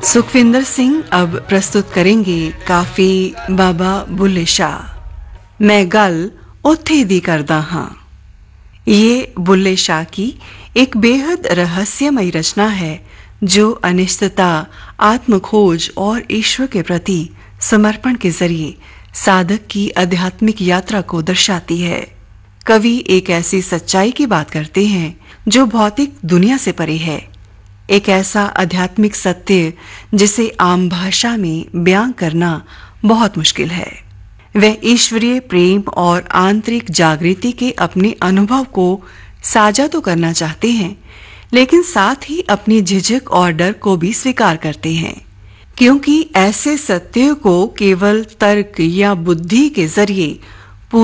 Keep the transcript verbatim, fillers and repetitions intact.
सुखविंदर सिंह अब प्रस्तुत करेंगे काफी बाबा बुल्ले शाह। मैं गल उत्थे दी करदा हां। ये बुल्ले शाह की एक बेहद रहस्यमयी रचना है जो अनिश्चितता, आत्मखोज और ईश्वर के प्रति समर्पण के जरिए साधक की आध्यात्मिक यात्रा को दर्शाती है। कवि एक ऐसी सच्चाई की बात करते हैं जो भौतिक दुनिया से परे है, एक ऐसा आध्यात्मिक सत्य जिसे आम भाषा में बयां करना बहुत मुश्किल है। वह ईश्वरीय प्रेम और आंतरिक जागृति के अपने अनुभव को साझा तो करना चाहते हैं, लेकिन साथ ही अपनी झिझक और डर को भी स्वीकार करते हैं, क्योंकि ऐसे सत्य को केवल तर्क या बुद्धि के जरिए